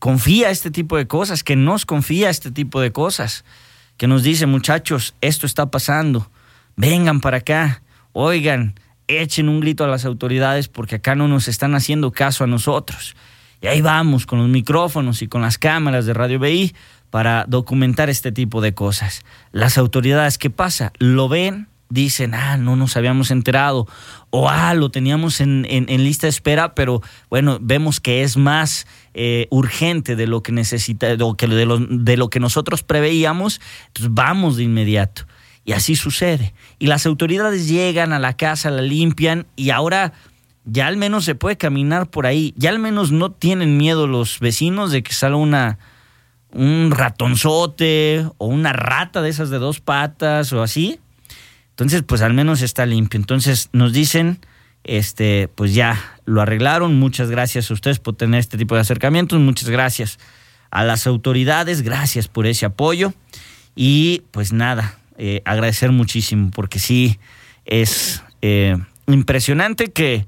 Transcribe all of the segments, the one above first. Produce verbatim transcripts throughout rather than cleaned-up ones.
confía este tipo de cosas, que nos confía este tipo de cosas, que nos dice, muchachos, esto está pasando, vengan para acá, oigan, echen un grito a las autoridades porque acá no nos están haciendo caso a nosotros. Y ahí vamos con los micrófonos y con las cámaras de Radio B I para documentar este tipo de cosas. Las autoridades, ¿qué pasa? Lo ven, dicen, ah, no nos habíamos enterado, o ah, lo teníamos en, en, en lista de espera, pero bueno, vemos que es más eh, urgente de lo que necesita, de lo que, de, lo, de lo que nosotros preveíamos, entonces vamos de inmediato. Y así sucede. Y las autoridades llegan a la casa, la limpian, y ahora ya al menos se puede caminar por ahí, ya al menos no tienen miedo los vecinos de que salga una un ratonzote o una rata de esas de dos patas o así. Entonces, pues al menos está limpio. Entonces nos dicen, este, pues ya lo arreglaron. Muchas gracias a ustedes por tener este tipo de acercamientos. Muchas gracias a las autoridades. Gracias por ese apoyo. Y pues nada, eh, agradecer muchísimo porque sí es eh, impresionante que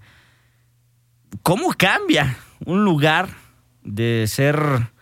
cómo cambia un lugar de ser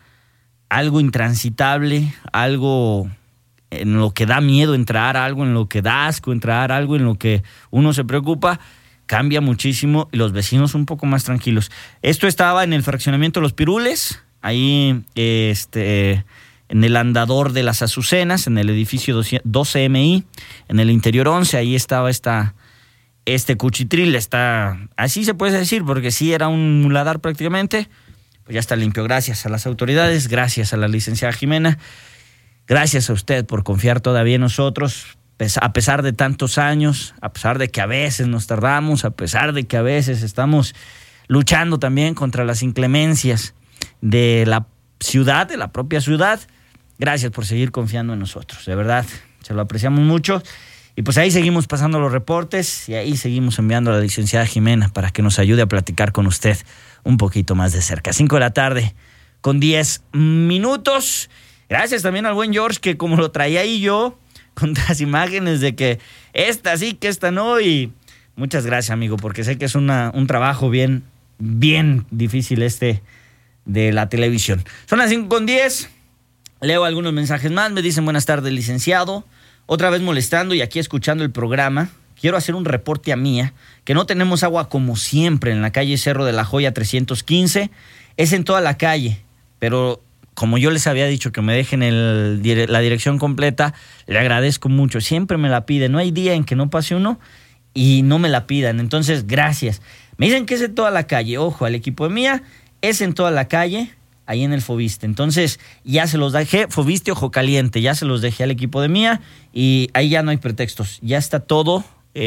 algo intransitable, algo en lo que da miedo entrar, algo en lo que da asco entrar, algo en lo que uno se preocupa, cambia muchísimo y los vecinos un poco más tranquilos. Esto estaba en el fraccionamiento Los Pirules, ahí este, en el andador de las Azucenas, en el edificio doce M I, en el interior once, ahí estaba esta, este cuchitril, está, así se puede decir, porque sí era un muladar prácticamente. Pues ya está limpio. Gracias a las autoridades, gracias a la licenciada Jimena, gracias a usted por confiar todavía en nosotros, a pesar de tantos años, a pesar de que a veces nos tardamos, a pesar de que a veces estamos luchando también contra las inclemencias de la ciudad, de la propia ciudad. Gracias por seguir confiando en nosotros, de verdad, se lo apreciamos mucho. Y pues ahí seguimos pasando los reportes y ahí seguimos enviando a la licenciada Jimena para que nos ayude a platicar con usted un poquito más de cerca. Cinco de la tarde con diez minutos. Gracias también al buen George, que como lo traía ahí yo, con las imágenes de que esta sí, que esta no. Y muchas gracias, amigo, porque sé que es una, un trabajo bien, bien difícil este de la televisión. Son las cinco con diez. Leo algunos mensajes más. Me dicen, buenas tardes, licenciado. Otra vez molestando y aquí escuchando el programa. Quiero hacer un reporte a Mía, que no tenemos agua como siempre en la calle Cerro de la Joya trescientos quince. Es en toda la calle, pero como yo les había dicho que me dejen el, la dirección completa, le agradezco mucho. Siempre me la piden. No hay día en que no pase uno y no me la pidan. Entonces, gracias. Me dicen que es en toda la calle. Ojo, al equipo de Mía, es en toda la calle, ahí en el Fobiste. Entonces, ya se los dejé, Fobiste Ojo Caliente, ya se los dejé al equipo de Mía y ahí ya no hay pretextos. Ya está todo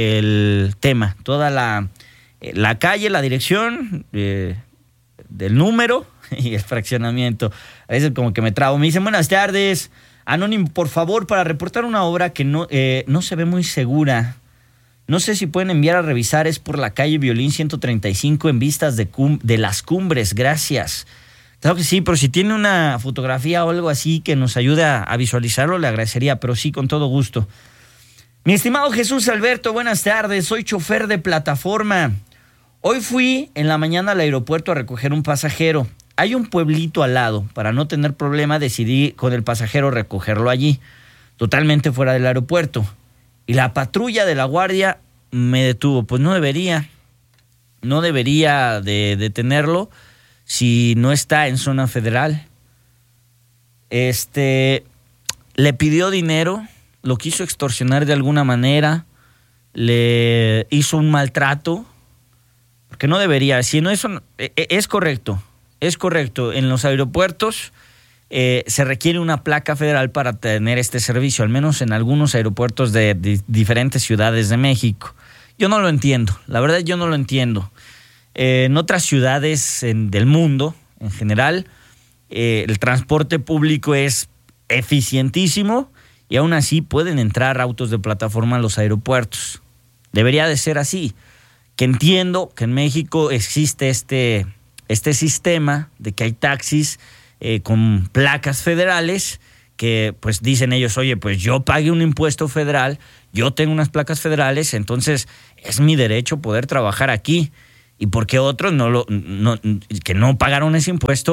el tema, toda la, la calle, la dirección eh, del número y el fraccionamiento. A veces como que me trabo. Me dicen, buenas tardes, Anónimo, por favor, para reportar una obra que no, eh, no se ve muy segura. No sé si pueden enviar a revisar, es por la calle Violín ciento treinta y cinco en vistas de, cum, de las Cumbres. Gracias. Claro que sí, pero si tiene una fotografía o algo así que nos ayude a, a visualizarlo, le agradecería, pero sí, con todo gusto. Mi estimado Jesús Alberto, buenas tardes, soy chofer de plataforma. Hoy fui en la mañana al aeropuerto a recoger un pasajero. Hay un pueblito al lado. Para no tener problema, decidí con el pasajero recogerlo allí, totalmente fuera del aeropuerto. Y la patrulla de la guardia me detuvo. Pues no debería, no debería de detenerlo si no está en zona federal. Este, le pidió dinero, lo quiso extorsionar de alguna manera, le hizo un maltrato, porque no debería. Si no, eso es correcto, es correcto. En los aeropuertos eh, se requiere una placa federal para tener este servicio, al menos en algunos aeropuertos de, de diferentes ciudades de México. Yo no lo entiendo, la verdad yo no lo entiendo. Eh, en otras ciudades en, del mundo, en general, eh, el transporte público es eficientísimo y aún así pueden entrar autos de plataforma a los aeropuertos. Debería de ser así. Que entiendo que en México existe este, este sistema de que hay taxis eh, con placas federales que pues dicen ellos, oye, pues yo pagué un impuesto federal, yo tengo unas placas federales, entonces es mi derecho poder trabajar aquí. ¿Y por qué otros no lo, no, que no pagaron ese impuesto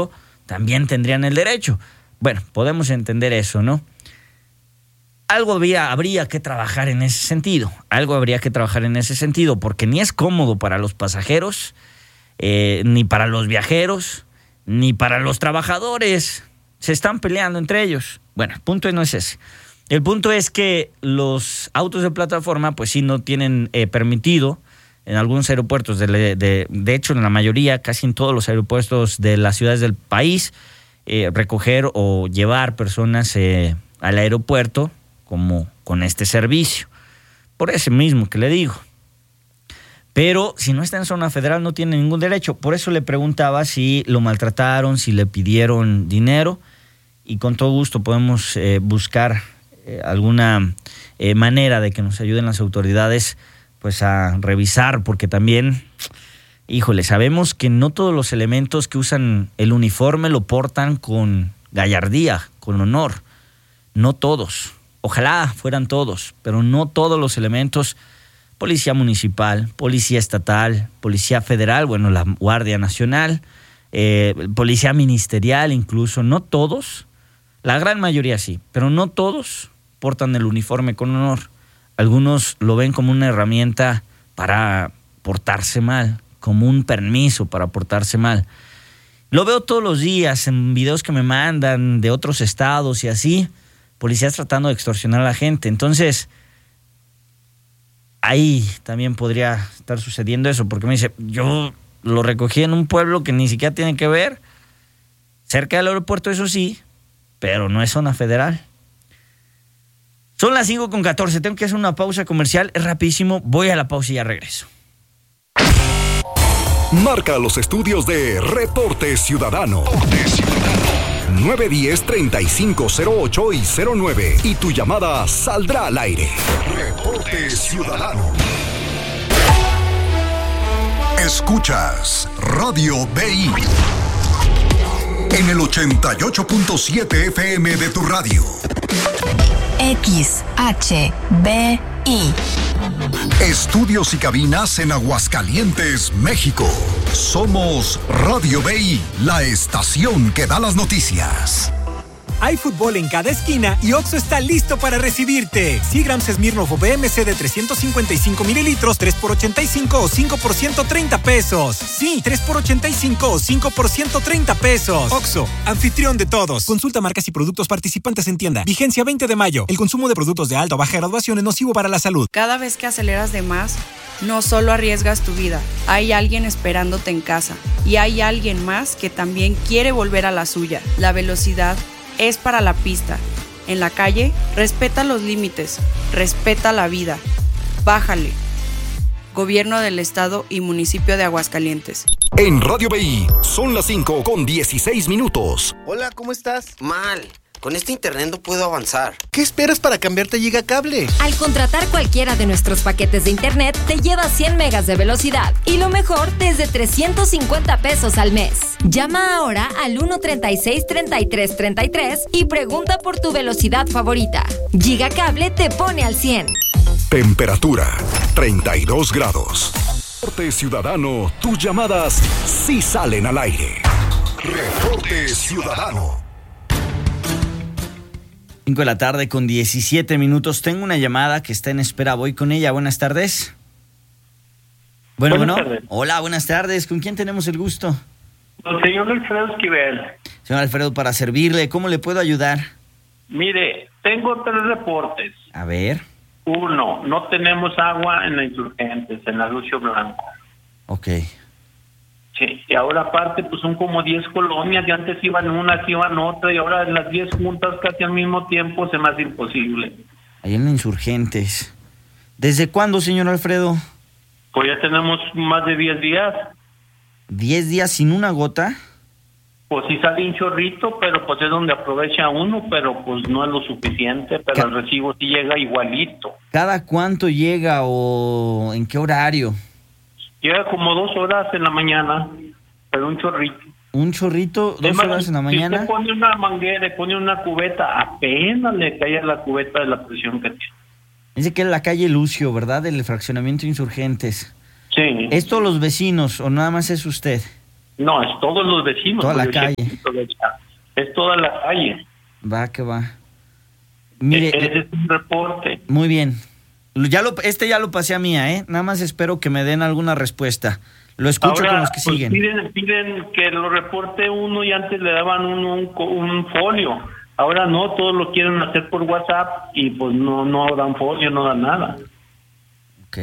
también tendrían el derecho. Bueno, podemos entender eso, ¿no? Algo habría, habría que trabajar en ese sentido, algo habría que trabajar en ese sentido, porque ni es cómodo para los pasajeros, eh, ni para los viajeros, ni para los trabajadores. Se están peleando entre ellos. Bueno, el punto no es ese. El punto es que los autos de plataforma, pues sí, no tienen eh, permitido en algunos aeropuertos, de, de, de hecho en la mayoría, casi en todos los aeropuertos de las ciudades del país, eh, recoger o llevar personas eh, al aeropuerto como con este servicio. Por ese mismo que le digo. Pero si no está en zona federal no tiene ningún derecho. Por eso le preguntaba si lo maltrataron, si le pidieron dinero, y con todo gusto podemos eh, buscar eh, alguna eh, manera de que nos ayuden las autoridades pues a revisar, porque también, híjole, sabemos que no todos los elementos que usan el uniforme lo portan con gallardía, con honor. No todos. Ojalá fueran todos, pero no todos los elementos. Policía municipal, policía estatal, policía federal, bueno, la Guardia Nacional, eh, policía ministerial incluso, no todos, la gran mayoría sí, pero no todos portan el uniforme con honor. Algunos lo ven como una herramienta para portarse mal, como un permiso para portarse mal. Lo veo todos los días en videos que me mandan de otros estados y así, policías tratando de extorsionar a la gente. Entonces, ahí también podría estar sucediendo eso, porque me dice, yo lo recogí en un pueblo que ni siquiera tiene que ver, cerca del aeropuerto, eso sí, pero no es zona federal. Son las cinco con catorce, tengo que hacer una pausa comercial, es rapidísimo, voy a la pausa y ya regreso. Marca los estudios de Reporte Ciudadano. nueve uno cero, treinta y cinco cero ocho y cero nueve y tu llamada saldrá al aire. Reporte Ciudadano. Escuchas Radio B I en el ochenta y ocho punto siete F M de tu radio. X H B I. Estudios y cabinas en Aguascalientes, México. Somos Radio B I, la estación que da las noticias. Hay fútbol en cada esquina y Oxxo está listo para recibirte. Seagrams Smirnoff o B M C de trescientos cincuenta y cinco mililitros, tres por ochenta y cinco o cinco por ciento treinta pesos. Sí, tres por ochenta y cinco o cinco por ciento treinta pesos. Oxxo, anfitrión de todos. Consulta marcas y productos participantes en tienda. Vigencia veinte de mayo. El consumo de productos de alta o baja graduación es nocivo para la salud. Cada vez que aceleras de más, no solo arriesgas tu vida, hay alguien esperándote en casa. Y hay alguien más que también quiere volver a la suya. La velocidad es para la pista. En la calle, respeta los límites, respeta la vida. Bájale. Gobierno del Estado y Municipio de Aguascalientes. En Radio B I son las cinco con dieciséis minutos. Hola, ¿cómo estás? Mal. Con este internet no puedo avanzar. ¿Qué esperas para cambiarte a Gigacable? Al contratar cualquiera de nuestros paquetes de internet, te llevas cien megas de velocidad. Y lo mejor, desde trescientos cincuenta pesos al mes. Llama ahora al uno treinta y seis, treinta y tres, treinta y tres y pregunta por tu velocidad favorita. Gigacable te pone al cien. Temperatura, treinta y dos grados. Reporte Ciudadano, tus llamadas sí salen al aire. Reporte Ciudadano. cinco de la tarde con diecisiete minutos. Tengo una llamada que está en espera. Voy con ella. Buenas tardes. Bueno, buenas bueno. Tardes. Hola, buenas tardes. ¿Con quién tenemos el gusto? El señor Alfredo Esquivel. Señor Alfredo, para servirle, ¿cómo le puedo ayudar? Mire, tengo tres reportes. A ver. Uno, no tenemos agua en la Insurgentes, en la Lucio Blanco. Ok. Sí, y ahora aparte, pues son como diez colonias, y antes iban una, aquí iban otra, y ahora las diez juntas casi al mismo tiempo se me hace imposible. Ahí en la Insurgentes. ¿Desde cuándo, señor Alfredo? Pues ya tenemos más de diez días. ¿Diez días sin una gota? Pues sí sale un chorrito, pero pues es donde aprovecha uno, pero pues no es lo suficiente, pero Ca- el recibo sí llega igualito. ¿Cada cuánto llega o en qué horario? Llega como dos horas en la mañana, pero un chorrito. ¿Un chorrito, dos Además, horas en la si mañana? usted pone una manguera y pone una cubeta, apenas le cae a la cubeta de la presión que tiene. Dice que es la calle Lucio, ¿verdad? Del fraccionamiento Insurgentes. Sí. ¿Esto los vecinos o nada más es usted? No, es todos los vecinos. Toda la calle. Es toda la calle. Va que va. Mire, ese es un reporte. Muy bien. Ya lo, este ya lo pasé a mía, ¿eh? Nada más espero que me den alguna respuesta. Lo escucho. Ahora, con los que pues siguen. Piden, piden que lo reporte uno y antes le daban un, un, un folio. Ahora no, todos lo quieren hacer por WhatsApp y pues no, no dan folio, no dan nada. Ok.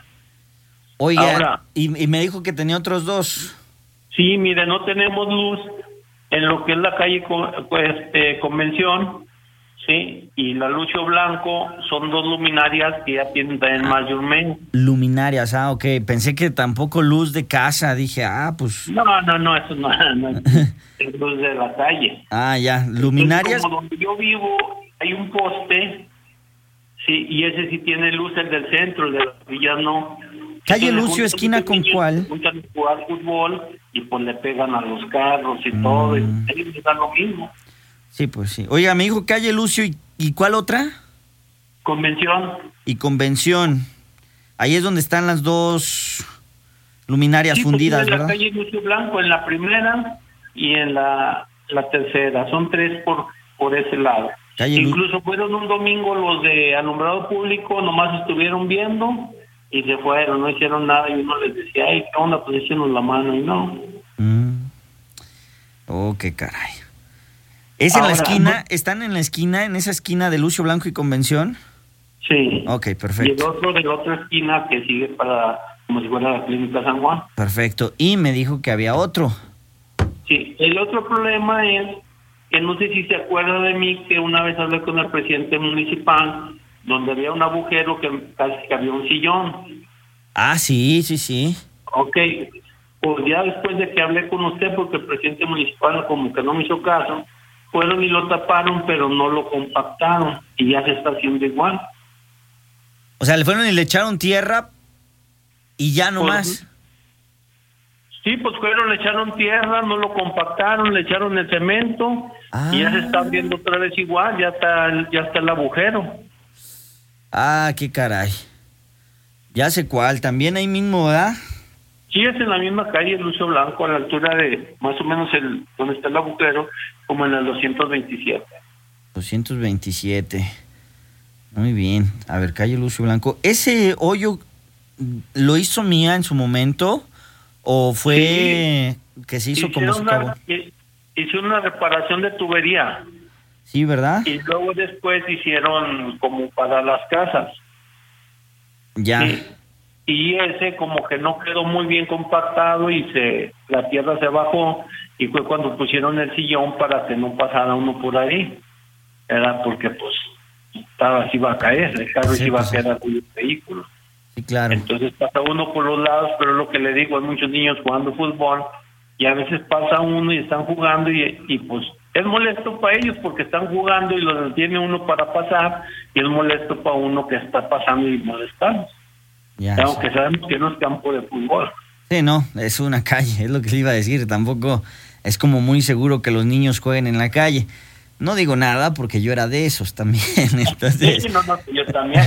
Oiga, ahora, y, y me dijo que tenía otros dos. Sí, mire, no tenemos luz en lo que es la calle pues, eh, Convención, sí, y la Lucio Blanco son dos luminarias que ya tienen también más de un mes. Luminarias, ah, ok. Pensé que tampoco luz de casa. Dije, ah, pues... No, no, no, eso no, no es luz de la calle. Ah, ya, luminarias. Entonces, como donde yo vivo hay un poste, sí, y ese sí tiene luz, el del centro, el de las villas no. Calle Entonces, Lucio, esquina con cuál. Se juntan a jugar fútbol y pues le pegan a los carros y mm. todo, y ellos les dan lo mismo. Sí, pues sí. Oiga, me dijo calle Lucio, ¿y, ¿y cuál otra? Convención. Y Convención. Ahí es donde están las dos luminarias sí, fundidas, pues, en ¿verdad? En la calle Lucio Blanco, en la primera y en la, la tercera. Son tres por, por ese lado. Calle Incluso Lu... fueron un domingo los de alumbrado público, nomás estuvieron viendo y se fueron, no hicieron nada, y uno les decía, ay, ¿qué onda? Pues échenos la mano, y no. Mm. Oh, qué caray. ¿Es Ahora, en la esquina? ¿No? ¿Están en la esquina, en esa esquina de Lucio Blanco y Convención? Sí. Ok, perfecto. Y el otro de la otra esquina que sigue para, como si fuera la Clínica San Juan. Perfecto. Y me dijo que había otro. Sí, el otro problema es que no sé si se acuerda de mí, que una vez hablé con el presidente municipal, donde había un agujero que casi que había un sillón. Ah, sí, sí, sí. Ok, pues ya después de que hablé con usted, porque el presidente municipal como que no me hizo caso, fueron y lo taparon, pero no lo compactaron, y ya se está haciendo igual. O sea, le fueron y le echaron tierra y ya no pues, más. Sí, pues fueron, le echaron tierra, no lo compactaron, le echaron el cemento, ah. y ya se está viendo otra vez igual, ya está, ya está el agujero. Ah, qué caray. Ya sé cuál, también ahí mismo, ¿verdad? Sí, es en la misma calle Lucio Blanco, a la altura de más o menos el donde está el agujero, como en el doscientos veintisiete. doscientos veintisiete. Muy bien. A ver, calle Lucio Blanco. ¿Ese hoyo lo hizo Mía en su momento o fue sí. que se hizo Hicieron como se acabó? Hizo una reparación de tubería. Sí, ¿verdad? Y luego después hicieron como para las casas. Ya. Sí. Y ese como que no quedó muy bien compactado y se la tierra se bajó, y fue cuando pusieron el sillón para que no pasara uno por ahí. Era porque pues estaba así iba a caer, el carro sí, iba pues, a quedar con el vehículo. Sí, claro. Entonces pasa uno por los lados, pero lo que le digo, hay muchos niños jugando fútbol y a veces pasa uno y están jugando y, y pues es molesto para ellos porque están jugando y lo detiene uno para pasar, y es molesto para uno que está pasando y molestamos. Ya, aunque sí. Sabemos que no es campo de fútbol. Sí, no, es una calle, es lo que le iba a decir. Tampoco es como muy seguro que los niños jueguen en la calle. No digo nada porque yo era de esos también. Entonces... Sí, no, no, yo también.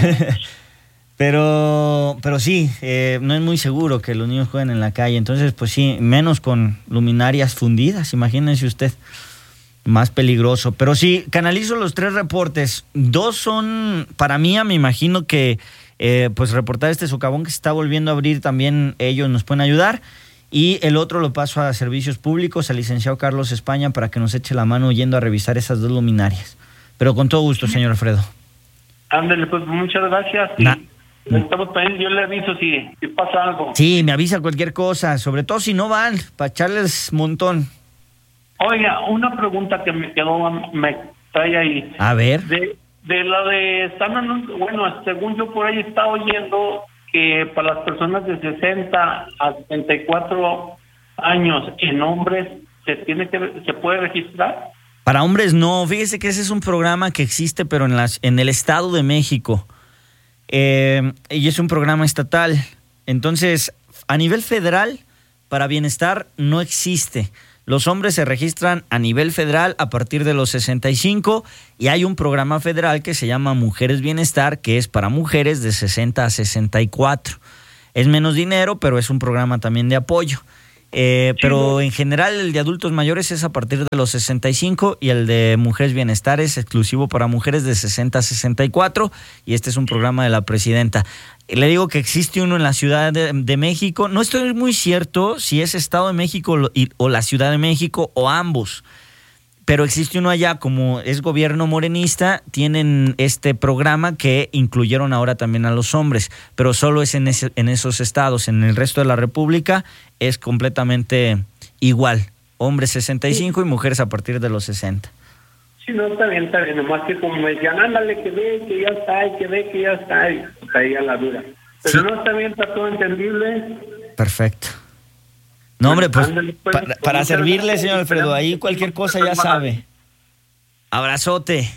pero, pero sí, eh, no es muy seguro que los niños jueguen en la calle. Entonces, pues sí, menos con luminarias fundidas, imagínense usted. Más peligroso. Pero sí, canalizo los tres reportes. Dos son, para mí, me imagino que Eh, pues reportar este socavón que se está volviendo a abrir, también ellos nos pueden ayudar. Y el otro lo paso a Servicios Públicos, al licenciado Carlos España, para que nos eche la mano yendo a revisar esas dos luminarias. Pero con todo gusto, señor Alfredo. Ándale, pues muchas gracias. Na- Estamos pendientes, yo le aviso si, si pasa algo. Sí, me avisa cualquier cosa, sobre todo si no van, para echarles montón. Oiga, una pregunta que me quedó, me trae ahí. A ver. De, de la de, están, bueno, según yo por ahí estaba oyendo que para las personas de sesenta a setenta y cuatro años en hombres se tiene que se puede registrar. Para hombres no, fíjese que ese es un programa que existe pero en las en el Estado de México, eh, y es un programa estatal. Entonces, a nivel federal, para bienestar no existe. Los hombres se registran a nivel federal a partir de los sesenta y cinco, y hay un programa federal que se llama Mujeres Bienestar, que es para mujeres de sesenta a sesenta y cuatro. Es menos dinero, pero es un programa también de apoyo. Eh, pero en general el de adultos mayores es a partir de los sesenta y cinco y el de mujeres bienestar es exclusivo para mujeres de sesenta a sesenta y cuatro y este es un programa de la presidenta. Le digo que existe uno en la Ciudad de, de México. No estoy muy cierto si es Estado de México o la Ciudad de México o ambos, pero existe uno allá, como es gobierno morenista, tienen este programa que incluyeron ahora también a los hombres, pero solo es en, ese, en esos estados. En el resto de la República es completamente igual, hombres sesenta y cinco sí. y mujeres a partir de los sesenta. Sí, no, está bien, está bien, nomás que como me decían, ándale, que ve, que ya está, y que ve, que ya está, y caía la duda. Pero sí. no, está bien, está todo entendible. Perfecto. No, hombre, pues, pues para, para servirle, señor Alfredo, ahí cualquier cosa ya sabe. Abrazote.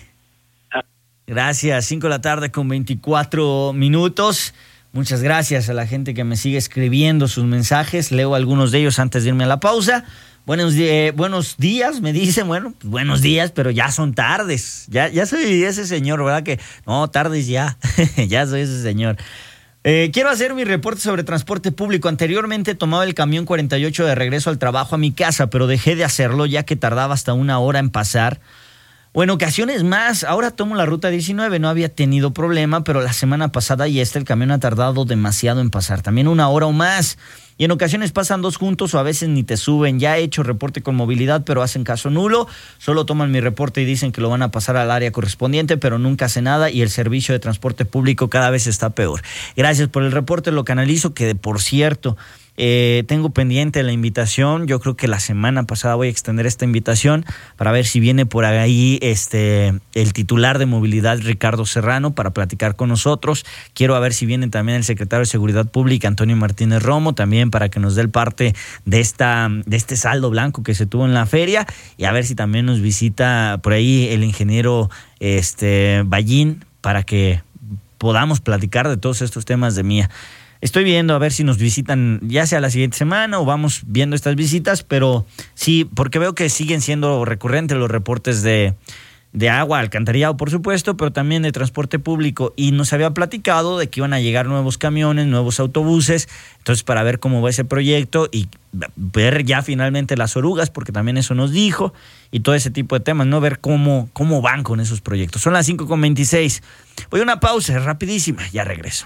Gracias, cinco de la tarde con veinticuatro minutos. Muchas gracias a la gente que me sigue escribiendo sus mensajes. Leo algunos de ellos antes de irme a la pausa. Buenos, eh, buenos días, me dicen. Bueno, pues buenos días, pero ya son tardes. Ya, ya soy ese señor, ¿verdad? Que no, tardes ya. Ya soy ese señor. Eh, quiero hacer mi reporte sobre transporte público. Anteriormente tomaba el camión cuarenta y ocho de regreso al trabajo a mi casa, pero dejé de hacerlo ya que tardaba hasta una hora en pasar. O en ocasiones más. Ahora tomo la ruta diecinueve, no había tenido problema, pero la semana pasada y esta el camión ha tardado demasiado en pasar, también una hora o más. Y en ocasiones pasan dos juntos o a veces ni te suben. Ya he hecho reporte con movilidad, pero hacen caso nulo. Solo toman mi reporte y dicen que lo van a pasar al área correspondiente, pero nunca hace nada y el servicio de transporte público cada vez está peor. Gracias por el reporte, lo canalizo, que de por cierto... Eh, tengo pendiente la invitación. Yo creo que la semana pasada voy a extender esta invitación para ver si viene por ahí este el titular de movilidad, Ricardo Serrano, para platicar con nosotros. Quiero a ver si viene también el secretario de Seguridad Pública, Antonio Martínez Romo, también para que nos dé el parte de esta de este saldo blanco que se tuvo en la feria, y a ver si también nos visita por ahí el ingeniero este Ballín para que podamos platicar de todos estos temas de Mía. Estoy viendo a ver si nos visitan ya sea la siguiente semana o vamos viendo estas visitas, pero sí, porque veo que siguen siendo recurrentes los reportes de, de agua, alcantarillado, por supuesto, pero también de transporte público. Y nos había platicado de que iban a llegar nuevos camiones, nuevos autobuses, entonces para ver cómo va ese proyecto y ver ya finalmente las orugas, porque también eso nos dijo, y todo ese tipo de temas, ¿no? Ver cómo, cómo van con esos proyectos. Son las cinco con veintiséis. Voy a una pausa rapidísima, ya regreso.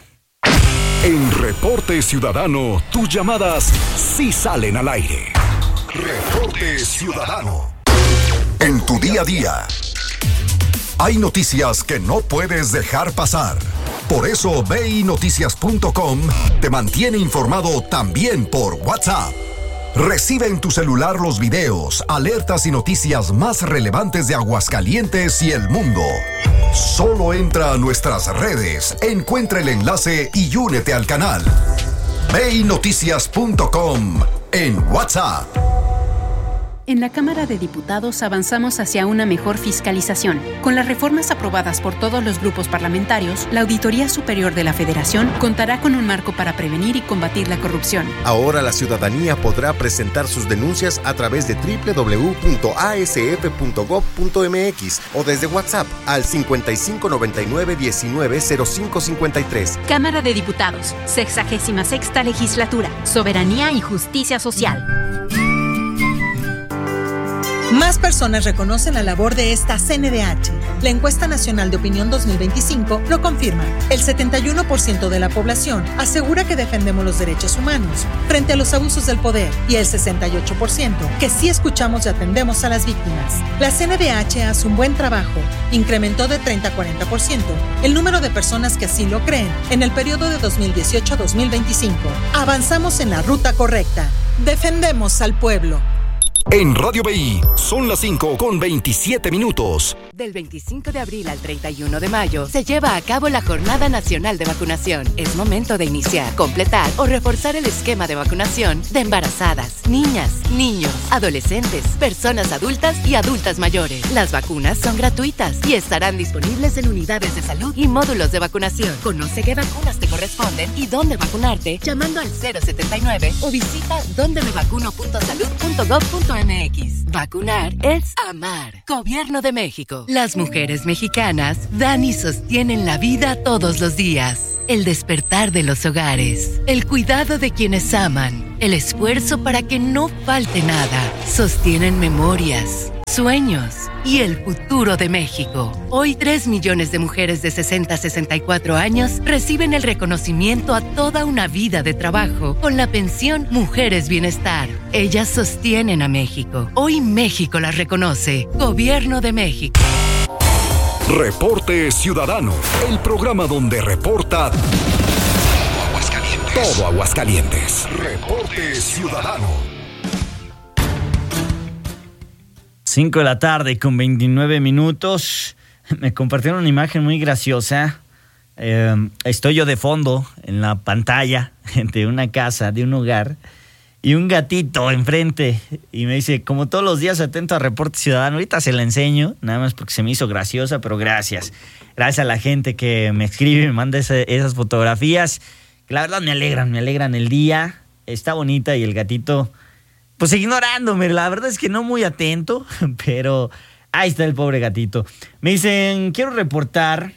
En Reporte Ciudadano, tus llamadas sí salen al aire. Reporte Ciudadano. En tu día a día, hay noticias que no puedes dejar pasar. Por eso ve y noticias punto com te mantiene informado también por WhatsApp. Recibe en tu celular los videos, alertas y noticias más relevantes de Aguascalientes y el mundo. Solo entra a nuestras redes, encuentra el enlace y únete al canal. ve y noticias punto com en WhatsApp. En la Cámara de Diputados avanzamos hacia una mejor fiscalización. Con las reformas aprobadas por todos los grupos parlamentarios, la Auditoría Superior de la Federación contará con un marco para prevenir y combatir la corrupción. Ahora la ciudadanía podrá presentar sus denuncias a través de doble u doble u doble u punto a s f punto gob punto m x o desde WhatsApp al cincuenta y cinco noventa y nueve diecinueve cero cinco cincuenta y tres. Cámara de Diputados, sexagésima sexta Legislatura, Soberanía y Justicia Social. Más personas reconocen la labor de esta C N D H. La Encuesta Nacional de Opinión dos mil veinticinco lo confirma. El setenta y uno por ciento de la población asegura que defendemos los derechos humanos frente a los abusos del poder y el sesenta y ocho por ciento que sí escuchamos y atendemos a las víctimas. La C N D H hace un buen trabajo. Incrementó de treinta a cuarenta por ciento el número de personas que así lo creen en el periodo de dos mil dieciocho a dos mil veinticinco. Avanzamos en la ruta correcta. Defendemos al pueblo. En Radio B I son las cinco con veintisiete minutos. Del veinticinco de abril al treinta y uno de mayo se lleva a cabo la Jornada Nacional de Vacunación. Es momento de iniciar, completar o reforzar el esquema de vacunación de embarazadas, niñas, niños, adolescentes, personas adultas y adultas mayores. Las vacunas son gratuitas y estarán disponibles en unidades de salud y módulos de vacunación. Conoce qué vacunas te corresponden y dónde vacunarte llamando al cero setenta y nueve o visita donde me vacuno punto salud punto gob punto m x. Vacunar es amar. Gobierno de México. Las mujeres mexicanas dan y sostienen la vida todos los días. el despertar de los hogares, el cuidado de quienes aman, el esfuerzo para que no falte nada, sostienen memorias, sueños y el futuro de México. Hoy tres millones de mujeres de sesenta a sesenta y cuatro años reciben el reconocimiento a toda una vida de trabajo con la pensión Mujeres Bienestar. Ellas sostienen a México. Hoy México las reconoce. Gobierno de México. Reporte Ciudadano, el programa donde reporta todo Aguascalientes. Todo Aguascalientes. Reporte Ciudadano. cinco de la tarde con veintinueve minutos. Me compartieron una imagen muy graciosa. Eh, estoy yo de fondo en la pantalla de una casa, de un hogar, y un gatito enfrente. Y me dice, como todos los días, atento a Reporte Ciudadano. Ahorita se la enseño, nada más porque se me hizo graciosa, pero gracias. Gracias a la gente que me escribe y me manda ese, esas fotografías. Que la verdad me alegran, me alegran el día. Está bonita y el gatito... pues ignorándome, la verdad es que no muy atento, pero ahí está el pobre gatito. Me dicen, quiero reportar,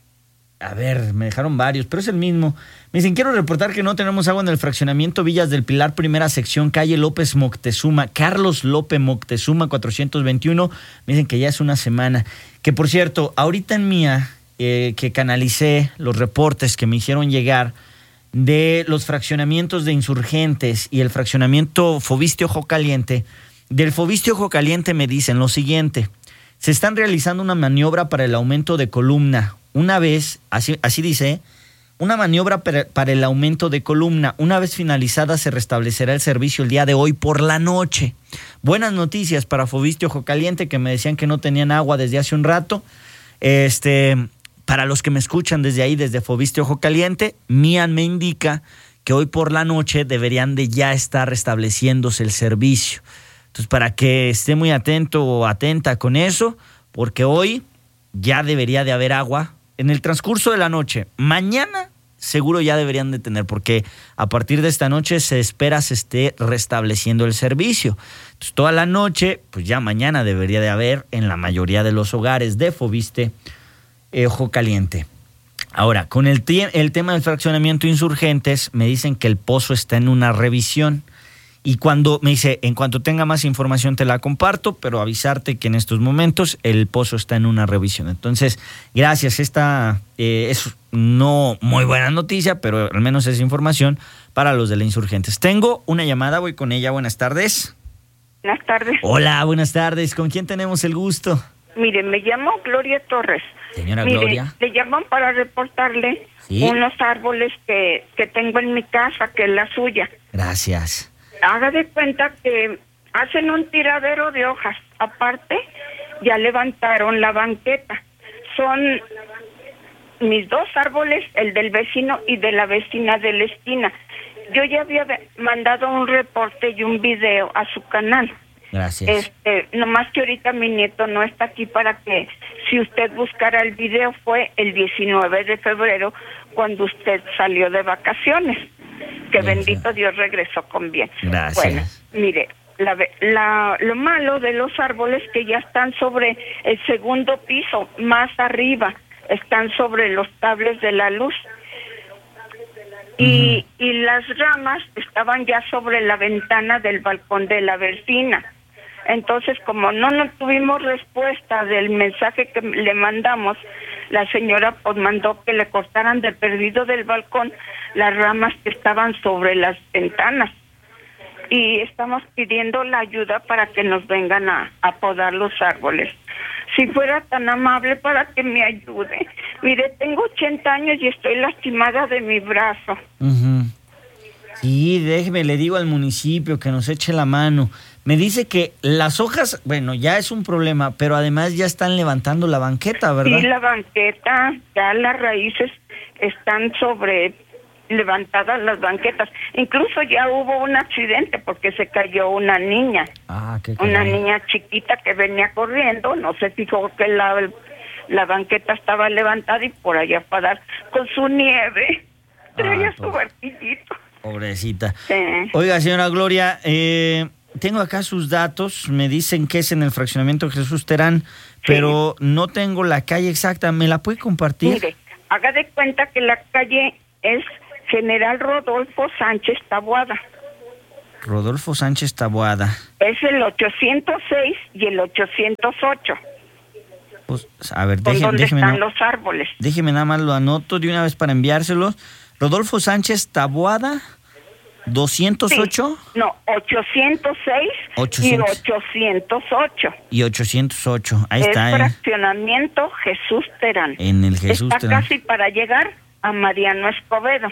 a ver, me dejaron varios, pero es el mismo. Me dicen, quiero reportar que no tenemos agua en el fraccionamiento Villas del Pilar, primera sección, calle López Moctezuma, Carlos López Moctezuma, cuatrocientos veintiuno. Me dicen que ya es una semana. Que por cierto, ahorita en mía, eh, que canalicé los reportes que me hicieron llegar de los fraccionamientos de Insurgentes y el fraccionamiento Fobiste Ojo Caliente. Del Fobiste Ojo Caliente me dicen lo siguiente: se están realizando una maniobra para el aumento de columna. Una vez, así, así dice, una maniobra para, para el aumento de columna. Una vez finalizada se restablecerá el servicio el día de hoy por la noche. Buenas noticias para Fobiste Ojo Caliente, que me decían que no tenían agua desde hace un rato. Este... Para los que me escuchan desde ahí, desde Fobiste Ojo Caliente, Mian me indica que hoy por la noche deberían de ya estar restableciéndose el servicio. Entonces, para que esté muy atento o atenta con eso, porque hoy ya debería de haber agua en el transcurso de la noche. Mañana seguro ya deberían de tener, porque a partir de esta noche se espera se esté restableciendo el servicio. Entonces, toda la noche, pues ya mañana debería de haber en la mayoría de los hogares de Fobiste Ojo Caliente. Ahora, con el, te- el tema del fraccionamiento Insurgentes, me dicen que el pozo está en una revisión. Y cuando me dice, en cuanto tenga más información te la comparto, pero avisarte que en estos momentos el pozo está en una revisión. Entonces, gracias. Esta eh, es no muy buena noticia, pero al menos es información para los de la Insurgentes. Tengo una llamada, voy con ella. Buenas tardes. Buenas tardes. Hola, buenas tardes. ¿Con quién tenemos el gusto? Mire, me llamo Gloria Torres. Señora Mire, Gloria. le llaman para reportarle ¿Sí? unos árboles que, que tengo en mi casa, que es la suya. Gracias. Haga de cuenta que hacen un tiradero de hojas. Aparte, ya levantaron la banqueta. Son mis dos árboles, el del vecino y de la vecina de la esquina. Yo ya había mandado un reporte y un video a su canal. Gracias. Este, nomás que ahorita mi nieto no está aquí para que, si usted buscara el video, fue el diecinueve de febrero cuando usted salió de vacaciones. Que Gracias. Bendito Dios regresó con bien. Gracias. Bueno, mire, la, la, lo malo de los árboles que ya están sobre el segundo piso, más arriba, están sobre los cables de la luz. Y, uh-huh. y las ramas estaban ya sobre la ventana del balcón de la vecina. Entonces, como no, no tuvimos respuesta del mensaje que le mandamos, la señora pues mandó que le cortaran de perdido del balcón las ramas que estaban sobre las ventanas. Y estamos pidiendo la ayuda para que nos vengan a, a podar los árboles. Si fuera tan amable para que me ayude. Mire, tengo ochenta años y estoy lastimada de mi brazo. Uh-huh. Sí, déjeme, le digo al municipio que nos eche la mano. Me dice que las hojas, bueno, ya es un problema, pero además ya están levantando la banqueta, ¿verdad? Sí, la banqueta, ya las raíces están sobre levantadas las banquetas. Incluso ya hubo un accidente porque se cayó una niña. Ah, qué Una caray. niña chiquita que venía corriendo, no se fijó que la, la banqueta estaba levantada y por allá para dar con su nieve. Traía Ah, su barquillito. Pobrecita. Sí. Oiga, señora Gloria, eh, tengo acá sus datos, me dicen que es en el fraccionamiento Jesús Terán, pero no tengo la calle exacta, ¿me la puede compartir? Mire, haga de cuenta que la calle es General Rodolfo Sánchez Taboada. Rodolfo Sánchez Taboada. Es el ochocientos seis y el ochocientos ocho. Pues, a ver, ¿Dónde déjeme, déjeme, están no, los árboles? Déjeme nada más lo anoto de una vez para enviárselos. Rodolfo Sánchez Taboada, doscientos ocho. Sí, no, ochocientos seis ochocientos. y ochocientos ocho. Y ochocientos ocho, ahí es está. Es fraccionamiento Jesús Terán. En el Jesús está Terán. Casi para llegar a Mariano Escobedo.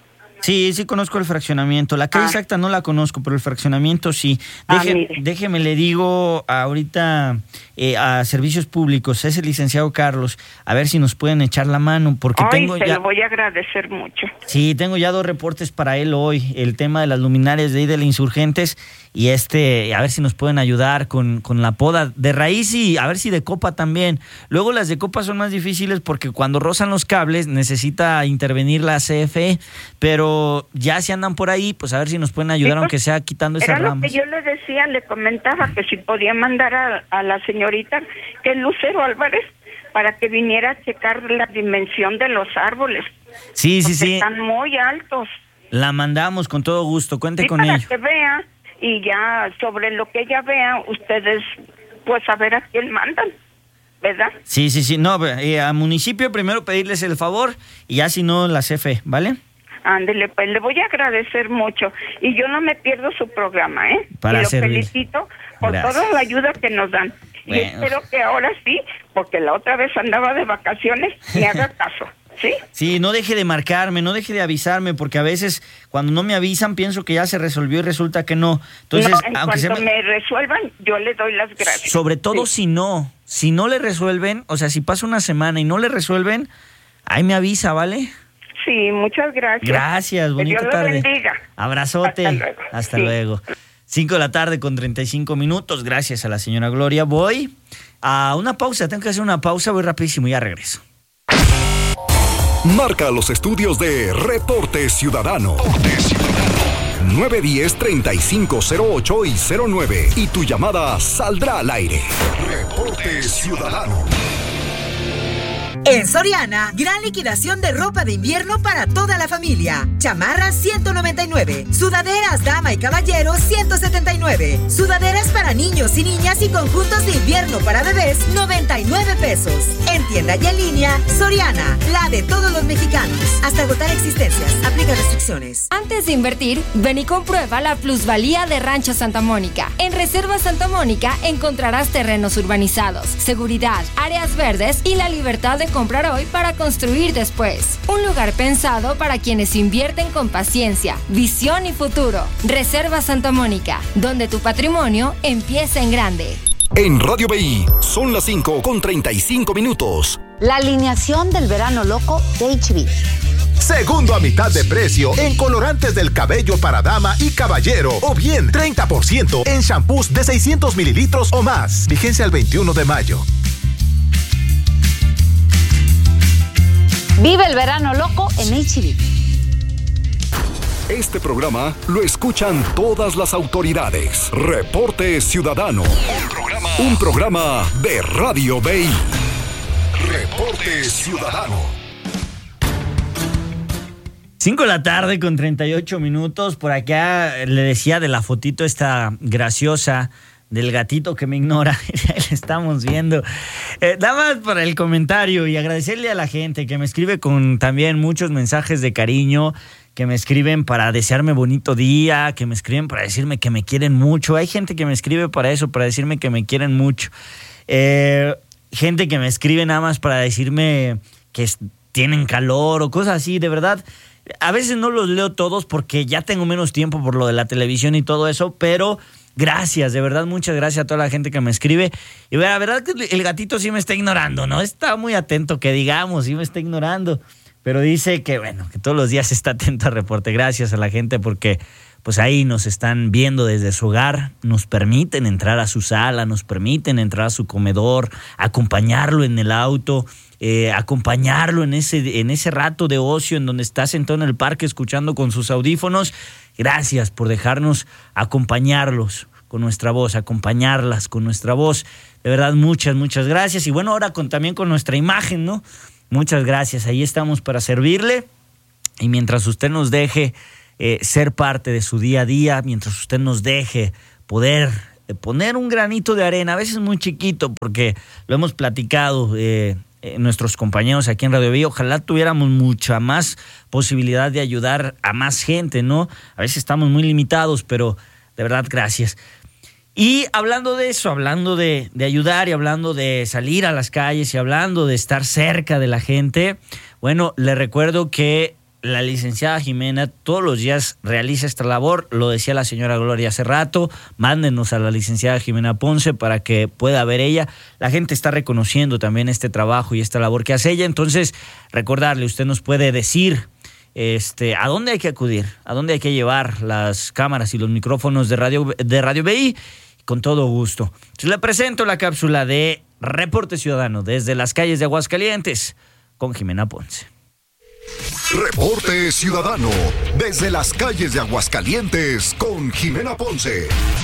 Sí, sí conozco el fraccionamiento. La calle ah. exacta no la conozco, pero el fraccionamiento sí. Deje, ah, déjeme, le digo ahorita eh, a Servicios Públicos, es el licenciado Carlos, a ver si nos pueden echar la mano, porque Ay, tengo se ya... lo voy a agradecer mucho. Sí, tengo ya dos reportes para él hoy, el tema de las luminarias de ahí de la Insurgentes y este, a ver si nos pueden ayudar con, con la poda de raíz y a ver si de copa también. Luego las de copa son más difíciles porque cuando rozan los cables necesita intervenir la C F E, pero ya si andan por ahí, pues a ver si nos pueden ayudar, sí, pues, aunque sea quitando esas era ramas. Lo que yo le decía, le comentaba que si podía mandar a, a la señorita, que es Lucero Álvarez, para que viniera a checar la dimensión de los árboles. Sí, sí, sí. Están muy altos. La mandamos con todo gusto, cuente sí, con para ello. Que vea, y ya sobre lo que ella vea, ustedes, pues a ver a quién mandan, ¿verdad? Sí, sí, sí. No, eh, al municipio primero pedirles el favor y ya si no la C F E, ¿vale? Ándele, pues le voy a agradecer mucho. Y yo no me pierdo su programa, ¿eh? Para y lo servir. felicito por Gracias. toda la ayuda que nos dan. Bueno. Y espero que ahora sí, porque la otra vez andaba de vacaciones, me haga caso. ¿Sí? Sí, no deje de marcarme, no deje de avisarme, porque a veces cuando no me avisan pienso que ya se resolvió y resulta que no. Entonces, no, en aunque cuanto se me... me resuelvan, yo le doy las gracias. Sobre todo sí. si no, si no le resuelven, o sea, si pasa una semana y no le resuelven, ahí me avisa, ¿vale? Sí, muchas gracias. Gracias, bonita Dios tarde. Lo bendiga. Abrazote. Hasta luego. Hasta sí. luego. Cinco de la tarde con treinta y cinco minutos. Gracias a la señora Gloria. Voy a una pausa. Tengo que hacer una pausa. Voy rapidísimo y ya regreso. Marca los estudios de Reporte Ciudadano. nueve uno cero, treinta y cinco cero ocho y cero nueve. Y tu llamada saldrá al aire. Reporte Ciudadano. En Soriana, gran liquidación de ropa de invierno para toda la familia. Chamarras ciento noventa y nueve, sudaderas dama y caballero ciento setenta y nueve, sudaderas para niños y niñas y conjuntos de invierno para bebés noventa y nueve pesos. En tienda y en línea, Soriana, la de todos los mexicanos. Hasta agotar existencias, aplica restricciones. Antes de invertir, ven y comprueba la plusvalía de Rancho Santa Mónica. En Reserva Santa Mónica encontrarás terrenos urbanizados, seguridad, áreas verdes y la libertad de comprar hoy para construir después. Un lugar pensado para quienes invierten con paciencia, visión y futuro. Reserva Santa Mónica, donde tu patrimonio empieza en grande. En Radio B I son las cinco con treinta y cinco minutos. La alineación del verano loco de H B. Segundo a mitad de precio en colorantes del cabello para dama y caballero. O bien treinta por ciento en shampoos de seiscientos mililitros o más. Vigencia el veintiuno de mayo. Vive el verano loco en H B. Este programa lo escuchan todas las autoridades. Reporte Ciudadano. Un programa, un programa de Radio B I. Reporte Ciudadano. Cinco de la tarde con treinta y ocho minutos. Por acá le decía de la fotito esta graciosa del gatito que me ignora. Le estamos viendo. Eh, nada más para el comentario y agradecerle a la gente que me escribe con también muchos mensajes de cariño, que me escriben para desearme bonito día, que me escriben para decirme que me quieren mucho. Hay gente que me escribe para eso, para decirme que me quieren mucho. Eh, gente que me escribe nada más para decirme que tienen calor o cosas así, de verdad. A veces no los leo todos porque ya tengo menos tiempo por lo de la televisión y todo eso, pero gracias, de verdad, muchas gracias a toda la gente que me escribe. Y la verdad que el gatito sí me está ignorando, no está muy atento, que digamos, sí me está ignorando. Pero dice que, bueno, que todos los días está atento al reporte. Gracias a la gente porque pues ahí nos están viendo desde su hogar, nos permiten entrar a su sala, nos permiten entrar a su comedor, acompañarlo en el auto, eh, acompañarlo en ese, en ese rato de ocio en donde está sentado en el parque escuchando con sus audífonos. Gracias por dejarnos acompañarlos con nuestra voz, acompañarlas con nuestra voz. De verdad, muchas, muchas gracias. Y bueno, ahora con, también con nuestra imagen, ¿no? Muchas gracias, ahí estamos para servirle. Y mientras usted nos deje eh, ser parte de su día a día, mientras usted nos deje poder eh, poner un granito de arena, a veces muy chiquito, porque lo hemos platicado eh, eh, nuestros compañeros aquí en Radio Vida, ojalá tuviéramos mucha más posibilidad de ayudar a más gente, ¿no? A veces estamos muy limitados, pero de verdad, gracias. Y hablando de eso, hablando de, de ayudar y hablando de salir a las calles y hablando de estar cerca de la gente, bueno, le recuerdo que la licenciada Jimena todos los días realiza esta labor, lo decía la señora Gloria hace rato, mándenos a la licenciada Jimena Ponce para que pueda ver ella. La gente está reconociendo también este trabajo y esta labor que hace ella, entonces recordarle, usted nos puede decir este, a dónde hay que acudir, a dónde hay que llevar las cámaras y los micrófonos de Radio, de Radio B I, con todo gusto. Entonces le presento la cápsula de Reporte Ciudadano desde las calles de Aguascalientes con Jimena Ponce. Reporte Ciudadano desde las calles de Aguascalientes con Jimena Ponce.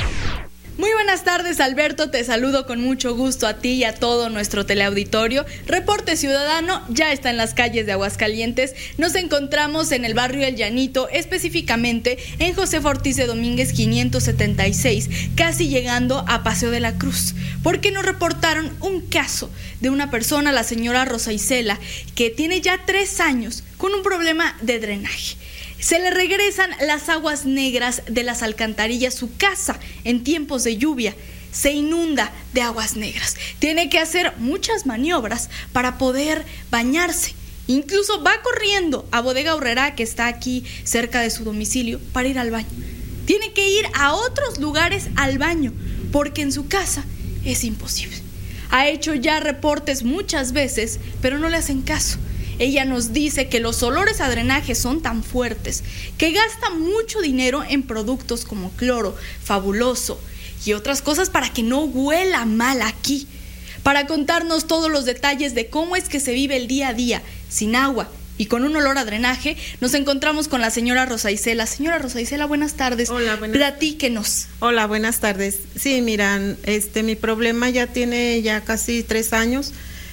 Muy buenas tardes, Alberto, te saludo con mucho gusto a ti y a todo nuestro teleauditorio. Reporte Ciudadano ya está en las calles de Aguascalientes. Nos encontramos en el barrio El Llanito, específicamente en Josefa Ortiz de Domínguez quinientos setenta y seis, casi llegando a Paseo de la Cruz, porque nos reportaron un caso de una persona, la señora Rosa Isela, que tiene ya tres años con un problema de drenaje. Se le regresan las aguas negras de las alcantarillas. Su casa en tiempos de lluvia se inunda de aguas negras. Tiene que hacer muchas maniobras para poder bañarse. Incluso va corriendo a Bodega Aurrerá, que está aquí cerca de su domicilio, para ir al baño. Tiene que ir a otros lugares al baño porque en su casa es imposible. Ha hecho ya reportes muchas veces, pero no le hacen caso. Ella nos dice que los olores a drenaje son tan fuertes que gasta mucho dinero en productos como cloro, fabuloso y otras cosas para que no huela mal aquí. Para contarnos todos los detalles de cómo es que se vive el día a día sin agua y con un olor a drenaje, nos encontramos con la señora Rosa Isela. Señora Rosa Isela, buenas tardes. Hola, buenas. Platíquenos. Hola, buenas tardes. Sí, miran, este, mi problema ya tiene ya casi tres años.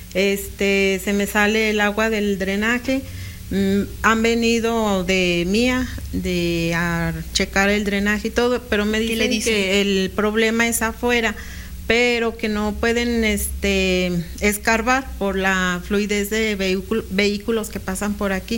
Este, se me sale el agua del drenaje. Mm, han venido de mía de a checar el drenaje y todo, pero me dicen, dicen que el problema es afuera, pero que no pueden este escarbar por la fluidez de vehículo, vehículos que pasan por aquí.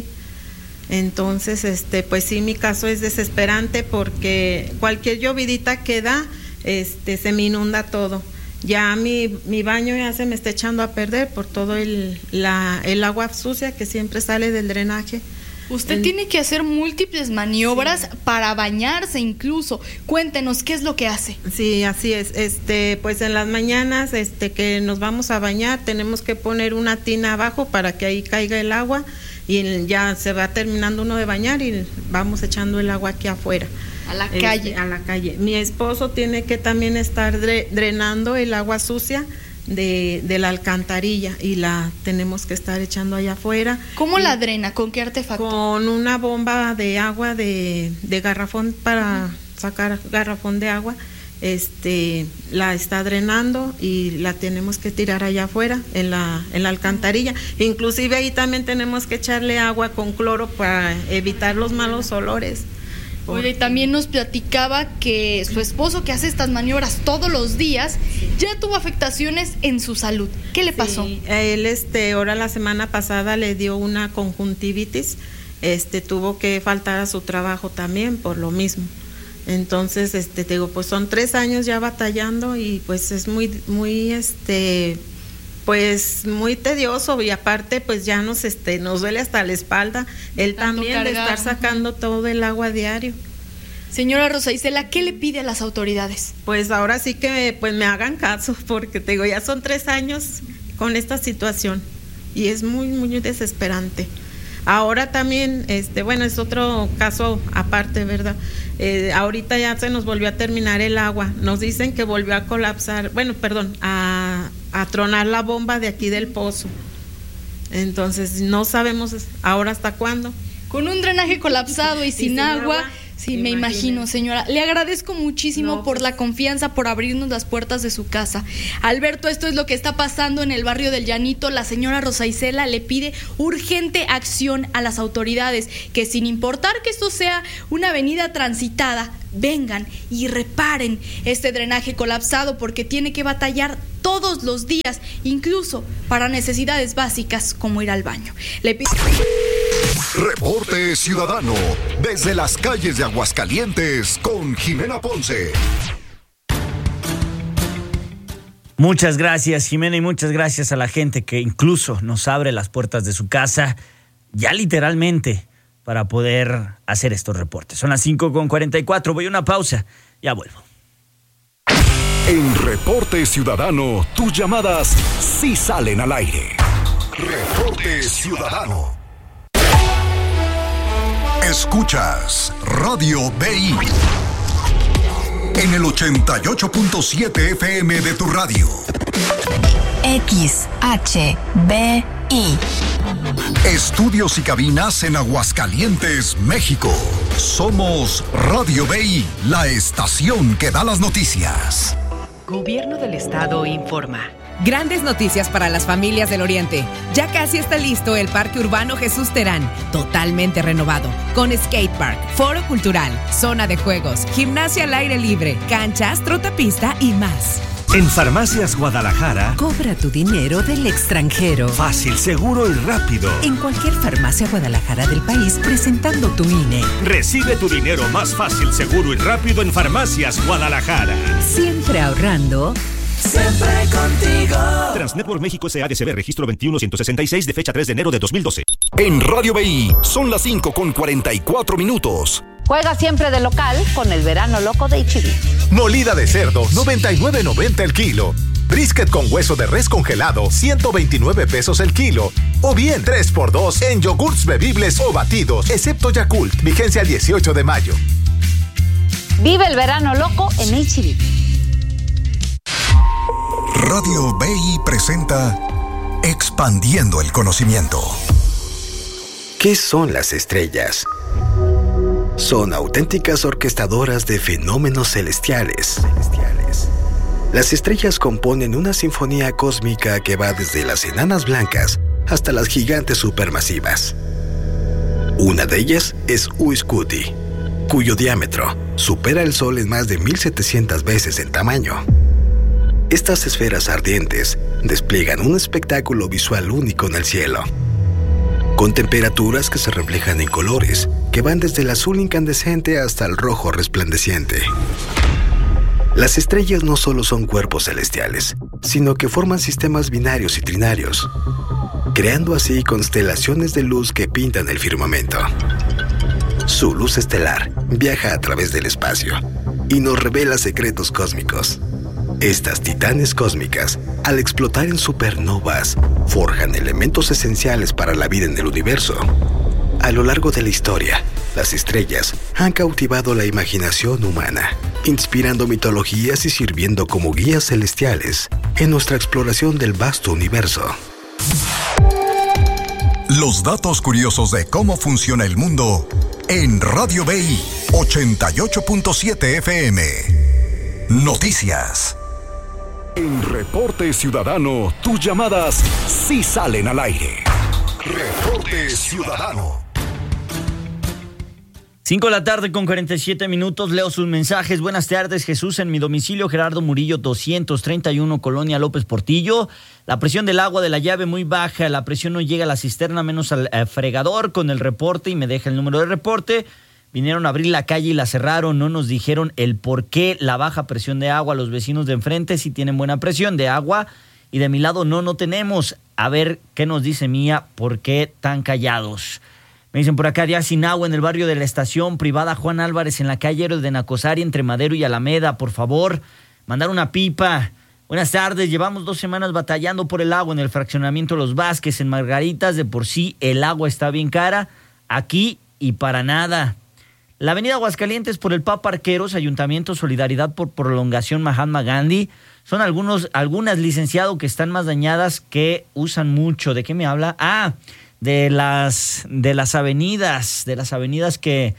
Entonces, este, pues sí, mi caso es desesperante porque cualquier llovidita que da, este, se me inunda todo. Ya mi, mi baño ya se me está echando a perder por todo el, la, el agua sucia que siempre sale del drenaje. Usted el, tiene que hacer múltiples maniobras sí. para bañarse incluso. Cuéntenos, ¿qué es lo que hace? Sí, así es. Este, pues en las mañanas este, que nos vamos a bañar, tenemos que poner una tina abajo para que ahí caiga el agua y ya se va terminando uno de bañar y vamos echando el agua aquí afuera. A la calle. Este, a la calle. Mi esposo tiene que también estar dre, drenando el agua sucia de, de la alcantarilla y la tenemos que estar echando allá afuera. ¿Cómo y, la drena? ¿Con qué artefacto? Con una bomba de agua de, de garrafón para uh-huh. sacar garrafón de agua. Este, la está drenando y la tenemos que tirar allá afuera en la, en la alcantarilla. Inclusive ahí también tenemos que echarle agua con cloro para evitar los malos olores. Oye, y también nos platicaba que su esposo, que hace estas maniobras todos los días, ya tuvo afectaciones en su salud. ¿Qué le pasó? Sí, él, este, ahora la semana pasada le dio una conjuntivitis, este, tuvo que faltar a su trabajo también por lo mismo. Entonces, este, te digo, pues son tres años ya batallando y pues es muy, muy, este, pues muy tedioso y aparte pues ya nos este nos duele hasta la espalda él también cargar. De estar sacando todo el agua diario. Señora Rosa Isela, ¿qué le pide a las autoridades? Pues ahora sí que pues me hagan caso porque te digo, ya son tres años con esta situación y es muy muy desesperante. Ahora también, este, bueno, es otro caso aparte, ¿verdad? Eh, ahorita ya se nos volvió a terminar el agua. Nos dicen que volvió a colapsar, bueno, perdón, a, a tronar la bomba de aquí del pozo. Entonces, no sabemos ahora hasta cuándo. Con un drenaje colapsado y sin, y sin agua, agua, Sí, me imagino, señora. Le agradezco muchísimo no, por pues... la confianza, por abrirnos las puertas de su casa. Alberto, esto es lo que está pasando en el barrio del Llanito. La señora Rosa Isela le pide urgente acción a las autoridades, que sin importar que esto sea una avenida transitada, vengan y reparen este drenaje colapsado, porque tiene que batallar todos los días, incluso para necesidades básicas como ir al baño. Le pido... Reporte Ciudadano, desde las calles de Aguascalientes, con Jimena Ponce. Muchas gracias, Jimena, y muchas gracias a la gente que incluso nos abre las puertas de su casa, ya literalmente, para poder hacer estos reportes. Son las cinco con cuarenta y cuatro, voy a una pausa, ya vuelvo. En Reporte Ciudadano, tus llamadas sí salen al aire. Reporte Ciudadano. Escuchas Radio B I en el ochenta y ocho punto siete F M de tu radio. X H B I. Estudios y cabinas en Aguascalientes, México. Somos Radio B I, la estación que da las noticias. Gobierno del Estado informa. Grandes noticias para las familias del Oriente. Ya casi está listo el Parque Urbano Jesús Terán, totalmente renovado, con skatepark, foro cultural, zona de juegos, gimnasia al aire libre, canchas, trotapista y más. En Farmacias Guadalajara, cobra tu dinero del extranjero. Fácil, seguro y rápido. En cualquier farmacia Guadalajara del país, presentando tu I N E. Recibe tu dinero más fácil, seguro y rápido en Farmacias Guadalajara. Siempre ahorrando. Siempre contigo. Transnetwork México S A D C B, registro veintiuno ciento sesenta y seis, de fecha tres de enero de dos mil doce. En Radio B I son las cinco con cuarenta y cuatro minutos. Juega siempre de local con el verano loco de H E B. Molida de cerdo, noventa y nueve noventa el kilo. Brisket con hueso de res congelado, ciento veintinueve pesos el kilo. O bien tres por dos en yogurts bebibles o batidos, excepto Yakult. Vigencia el dieciocho de mayo. Vive el verano loco en H E B. Radio B I presenta Expandiendo el Conocimiento. ¿Qué son las estrellas? Son auténticas orquestadoras de fenómenos celestiales. Las estrellas componen una sinfonía cósmica que va desde las enanas blancas hasta las gigantes supermasivas. Una de ellas es Uyscuti, cuyo diámetro supera el Sol en más de mil setecientas veces en tamaño. Estas esferas ardientes despliegan un espectáculo visual único en el cielo, con temperaturas que se reflejan en colores que van desde el azul incandescente hasta el rojo resplandeciente. Las estrellas no solo son cuerpos celestiales, sino que forman sistemas binarios y trinarios, creando así constelaciones de luz que pintan el firmamento. Su luz estelar viaja a través del espacio y nos revela secretos cósmicos. Estas titanes cósmicas, al explotar en supernovas, forjan elementos esenciales para la vida en el universo. A lo largo de la historia, las estrellas han cautivado la imaginación humana, inspirando mitologías y sirviendo como guías celestiales en nuestra exploración del vasto universo. Los datos curiosos de cómo funciona el mundo en Radio B I ochenta y ocho punto siete F M. Noticias. En Reporte Ciudadano, tus llamadas sí salen al aire. Reporte Ciudadano. cinco de la tarde con cuarenta y siete minutos, leo sus mensajes. Buenas tardes, Jesús, en mi domicilio Gerardo Murillo doscientos treinta y uno, Colonia López Portillo. La presión del agua de la llave muy baja, la presión no llega a la cisterna menos al eh, fregador. Con el reporte, y me deja el número de reporte. Vinieron a abrir la calle y la cerraron, no nos dijeron el por qué la baja presión de agua. Los vecinos de enfrente sí tienen buena presión de agua y de mi lado no, no tenemos. A ver qué nos dice Mía, por qué tan callados. Me dicen por acá, ya sin agua en el barrio de la estación privada Juan Álvarez, en la calle Héroes de Nacosari, entre Madero y Alameda. Por favor, mandar una pipa. Buenas tardes, llevamos dos semanas batallando por el agua en el fraccionamiento Los Vázquez, en Margaritas. De por sí el agua está bien cara, aquí y para nada. La avenida Aguascalientes por el Papa Arqueros, Ayuntamiento Solidaridad por Prolongación Mahatma Gandhi. Son algunos, algunas, licenciado, que están más dañadas, que usan mucho. ¿De qué me habla? Ah, de las, de las avenidas, de las avenidas que,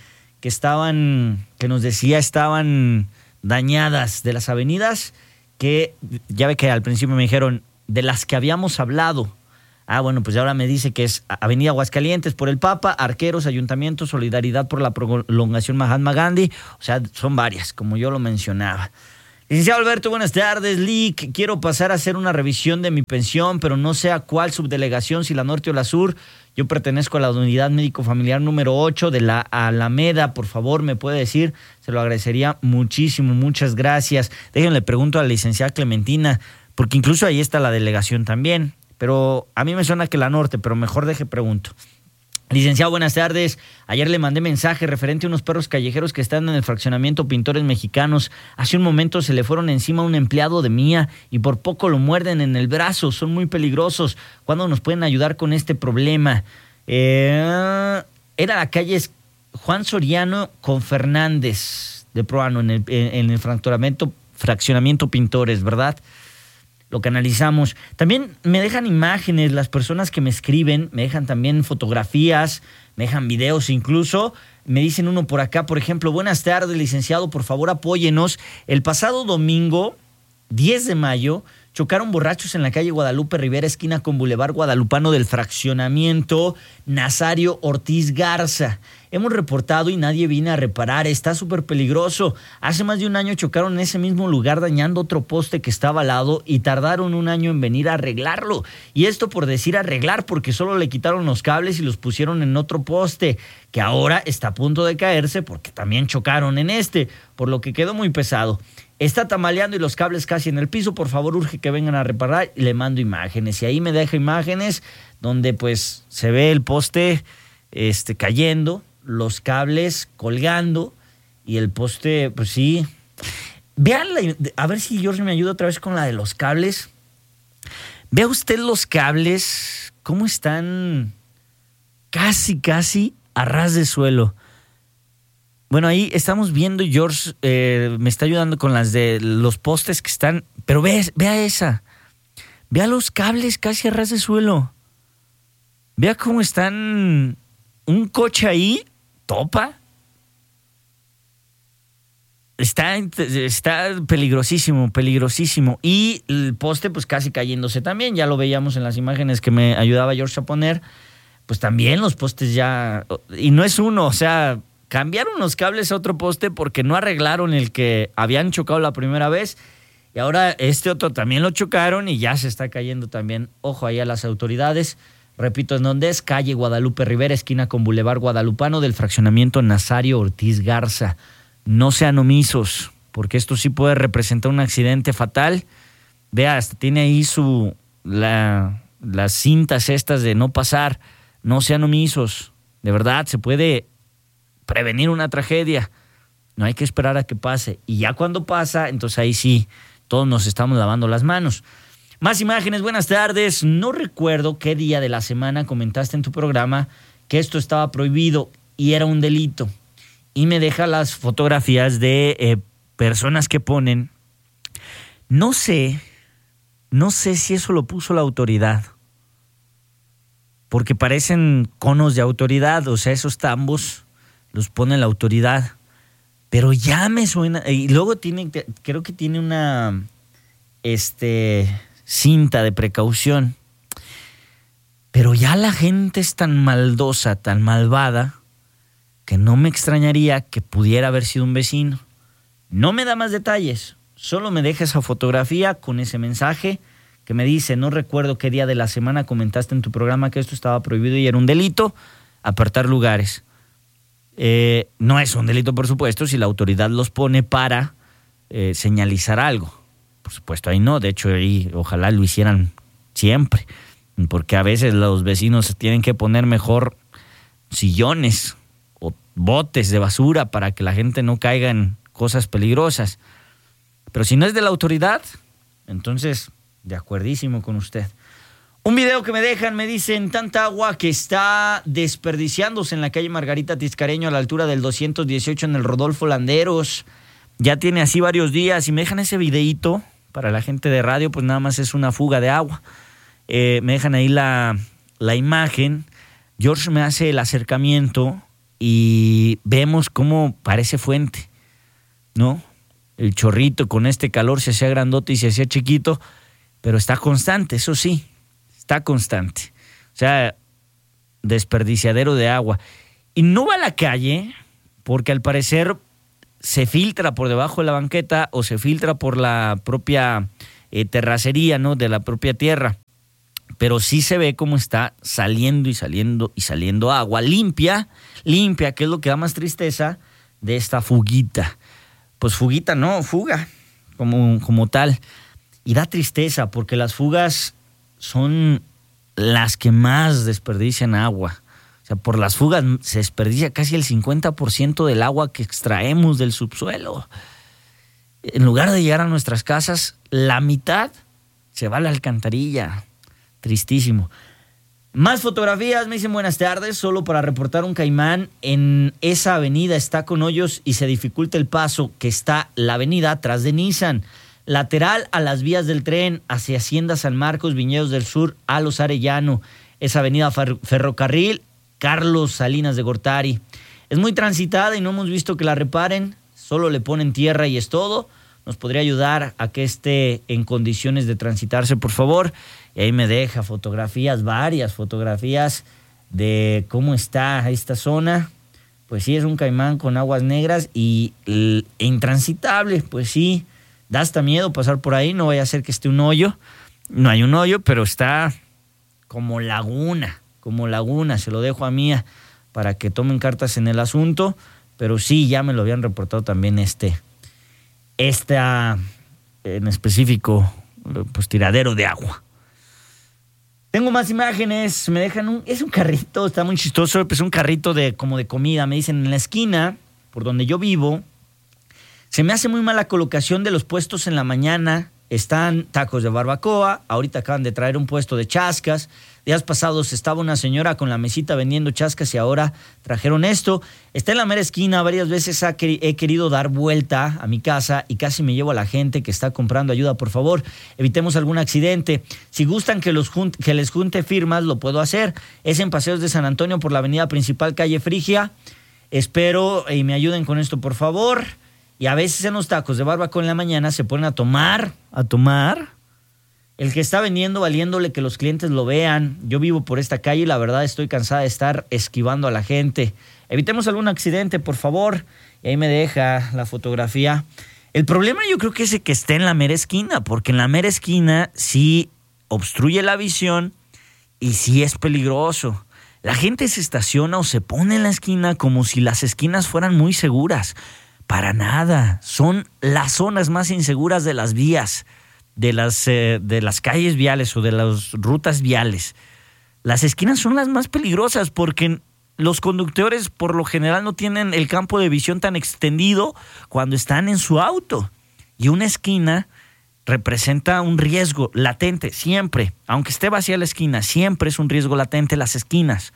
que estaban, que nos decía estaban dañadas de las avenidas, que ya ve que al principio me dijeron de las que habíamos hablado. Ah, bueno, pues ahora me dice que es Avenida Aguascalientes por el Papa, Arqueros, Ayuntamiento, Solidaridad por la Prolongación Mahatma Gandhi. O sea, son varias, como yo lo mencionaba. Licenciado Alberto, buenas tardes. Lic, quiero pasar a hacer una revisión de mi pensión, pero no sé a cuál subdelegación, si la norte o la sur. Yo pertenezco a la unidad médico familiar número ocho de la Alameda. Por favor, me puede decir, se lo agradecería muchísimo. Muchas gracias. Déjenle pregunto a la licenciada Clementina, porque incluso ahí está la delegación también. Pero a mí me suena que la norte, pero mejor deje pregunto. Licenciado, buenas tardes. Ayer le mandé mensaje referente a unos perros callejeros que están en el fraccionamiento Pintores Mexicanos. Hace un momento se le fueron encima a un empleado de mía y por poco lo muerden en el brazo. Son muy peligrosos. ¿Cuándo nos pueden ayudar con este problema? Eh, era la calle Juan Soriano con Fernández de Proano en el, en el fraccionamiento, fraccionamiento Pintores, ¿verdad? Lo que analizamos. También me dejan imágenes, las personas que me escriben, me dejan también fotografías, me dejan videos incluso. Me dicen uno por acá, por ejemplo, buenas tardes, licenciado, por favor apóyenos. El pasado domingo, diez de mayo, chocaron borrachos en la calle Guadalupe Rivera, esquina con Boulevard Guadalupano del fraccionamiento Nazario Ortiz Garza. Hemos reportado y nadie viene a reparar, está súper peligroso. Hace más de un año chocaron en ese mismo lugar dañando otro poste que estaba al lado y tardaron un año en venir a arreglarlo. Y esto por decir arreglar, porque solo le quitaron los cables y los pusieron en otro poste, que ahora está a punto de caerse porque también chocaron en este, por lo que quedó muy pesado. Está tambaleando y los cables casi en el piso, por favor urge que vengan a reparar y le mando imágenes. Y ahí me deja imágenes donde pues se ve el poste este, cayendo, los cables colgando y el poste, pues sí. Vean, a ver si George me ayuda otra vez con la de los cables. Vea usted los cables, cómo están casi, casi a ras de suelo. Bueno, ahí estamos viendo, George eh, me está ayudando con las de los postes que están, pero ve, vea esa, vea los cables casi a ras de suelo. Vea cómo están, un coche ahí, topa. Está, está peligrosísimo, peligrosísimo. Y el poste pues casi cayéndose también, ya lo veíamos en las imágenes que me ayudaba George a poner, pues también los postes ya, y no es uno, o sea, cambiaron los cables a otro poste porque no arreglaron el que habían chocado la primera vez y ahora este otro también lo chocaron y ya se está cayendo también. Ojo ahí a las autoridades. Repito, ¿en dónde es? Calle Guadalupe Rivera, esquina con Boulevard Guadalupano del fraccionamiento Nazario Ortiz Garza. No sean omisos, porque esto sí puede representar un accidente fatal. Vea, hasta tiene ahí su la, las cintas estas de no pasar. No sean omisos. De verdad, se puede prevenir una tragedia. No hay que esperar a que pase. Y ya cuando pasa, entonces ahí sí, todos nos estamos lavando las manos. Más imágenes, buenas tardes. No recuerdo qué día de la semana comentaste en tu programa que esto estaba prohibido y era un delito. Y me deja las fotografías de eh, personas que ponen. No sé, no sé si eso lo puso la autoridad. Porque parecen conos de autoridad, o sea, esos tambos los pone la autoridad. Pero ya me suena. Y luego tiene, creo que tiene una este, cinta de precaución. Pero ya la gente es tan maldosa, tan malvada, que no me extrañaría que pudiera haber sido un vecino. No me da más detalles, solo me deja esa fotografía con ese mensaje que me dice, no recuerdo qué día de la semana comentaste en tu programa que esto estaba prohibido y era un delito, apartar lugares. Eh, no es un delito, por supuesto, si la autoridad los pone para eh, señalizar algo. Por supuesto, ahí no, de hecho, ahí ojalá lo hicieran siempre, porque a veces los vecinos tienen que poner mejor sillones o botes de basura para que la gente no caiga en cosas peligrosas. Pero si no es de la autoridad, entonces, de acuerdísimo con usted. Un video que me dejan, me dicen, tanta agua que está desperdiciándose en la calle Margarita Tiscareño a la altura del doscientos dieciocho en el Rodolfo Landeros. Ya tiene así varios días y me dejan ese videíto. Para la gente de radio, pues nada más es una fuga de agua. Eh, me dejan ahí la, la imagen. George me hace el acercamiento y vemos cómo parece fuente, ¿no? El chorrito con este calor se hacía grandote y se hacía chiquito, pero está constante, eso sí, está constante. O sea, desperdiciadero de agua. Y no va a la calle porque al parecer se filtra por debajo de la banqueta o se filtra por la propia eh, terracería, ¿no? De la propia tierra. Pero sí se ve cómo está saliendo y saliendo y saliendo agua limpia, limpia, que es lo que da más tristeza de esta fuguita. Pues fuguita no, fuga, como, como tal. Y da tristeza porque las fugas son las que más desperdician agua. O sea, por las fugas se desperdicia casi el cincuenta por ciento del agua que extraemos del subsuelo. En lugar de llegar a nuestras casas, la mitad se va a la alcantarilla. Tristísimo. Más fotografías, me dicen buenas tardes, solo para reportar un caimán. En esa avenida está con hoyos y se dificulta el paso, que está la avenida atrás de Nissan. Lateral a las vías del tren, hacia Hacienda San Marcos, Viñedos del Sur, a Los Arellano. Esa avenida fer- Ferrocarril, Carlos Salinas de Gortari. Es muy transitada y no hemos visto que la reparen, solo le ponen tierra y es todo. Nos podría ayudar a que esté en condiciones de transitarse, por favor. Y ahí me deja fotografías, varias fotografías de cómo está esta zona. Pues sí, es un caimán con aguas negras y e intransitable. Pues sí, da hasta miedo pasar por ahí. No vaya a ser que esté un hoyo. No hay un hoyo, pero está como laguna, como laguna. Se lo dejo a Mía para que tomen cartas en el asunto. Pero sí, ya me lo habían reportado también este, esta, en específico, pues tiradero de agua. Tengo más imágenes, me dejan un, es un carrito, está muy chistoso, es un carrito de como de comida, me dicen en la esquina, por donde yo vivo, se me hace muy mala colocación de los puestos en la mañana, están tacos de barbacoa, ahorita acaban de traer un puesto de chascas, días pasados estaba una señora con la mesita vendiendo chascas y ahora trajeron esto, está en la mera esquina, varias veces ha, he querido dar vuelta a mi casa y casi me llevo a la gente que está comprando ayuda, por favor, evitemos algún accidente, si gustan que, los jun- que les junte firmas, lo puedo hacer, es en Paseos de San Antonio por la avenida principal, calle Frigia, espero y me ayuden con esto, por favor. Y a veces en los tacos de barbacoa en la mañana se ponen a tomar, a tomar. El que está vendiendo, valiéndole que los clientes lo vean. Yo vivo por esta calle y la verdad estoy cansada de estar esquivando a la gente. Evitemos algún accidente, por favor. Y ahí me deja la fotografía. El problema yo creo que es el que esté en la mera esquina, porque en la mera esquina sí obstruye la visión y sí es peligroso. La gente se estaciona o se pone en la esquina como si las esquinas fueran muy seguras. Para nada, son las zonas más inseguras de las vías, de las, eh, de las calles viales o de las rutas viales. Las esquinas son las más peligrosas porque los conductores por lo general no tienen el campo de visión tan extendido cuando están en su auto. Y una esquina representa un riesgo latente, siempre, aunque esté vacía la esquina, siempre es un riesgo latente las esquinas.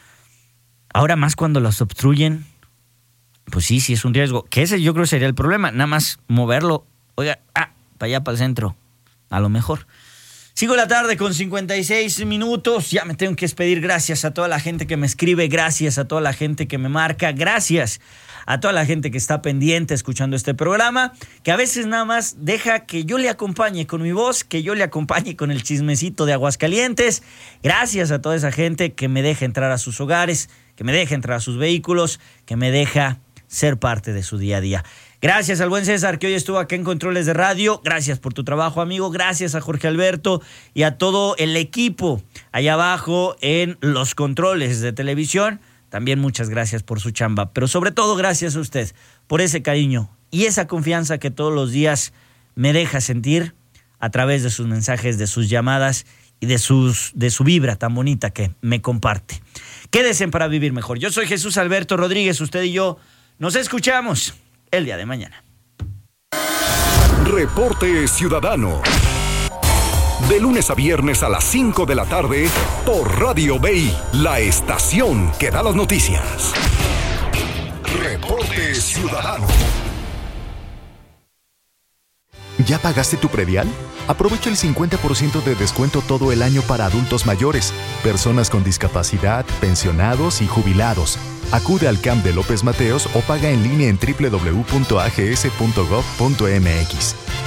Ahora más cuando las obstruyen. Pues sí, sí es un riesgo. Que ese yo creo sería el problema. Nada más moverlo. Oiga, ah, para allá, para el centro. A lo mejor. Sigo la tarde con cincuenta y seis minutos. Ya me tengo que despedir. Gracias a toda la gente que me escribe. Gracias a toda la gente que me marca. Gracias a toda la gente que está pendiente escuchando este programa. Que a veces nada más deja que yo le acompañe con mi voz. Que yo le acompañe con el chismecito de Aguascalientes. Gracias a toda esa gente que me deja entrar a sus hogares. Que me deja entrar a sus vehículos. Que me deja ser parte de su día a día. Gracias al buen César que hoy estuvo aquí en Controles de Radio. Gracias por tu trabajo, amigo. Gracias a Jorge Alberto y a todo el equipo allá abajo en los controles de televisión. También muchas gracias por su chamba. Pero sobre todo gracias a usted por ese cariño y esa confianza que todos los días me deja sentir a través de sus mensajes, de sus llamadas y de, sus, de su vibra tan bonita que me comparte. Quédense para vivir mejor. Yo soy Jesús Alberto Rodríguez. Usted y yo nos escuchamos el día de mañana. Reporte Ciudadano. De lunes a viernes a las cinco de la tarde por Radio B I, la estación que da las noticias. Reporte Ciudadano. ¿Ya pagaste tu predial? Aprovecha el cincuenta por ciento de descuento todo el año para adultos mayores, personas con discapacidad, pensionados y jubilados. Acude al C A M de López Mateos o paga en línea en doble u doble u doble u punto a g s punto gov punto m x.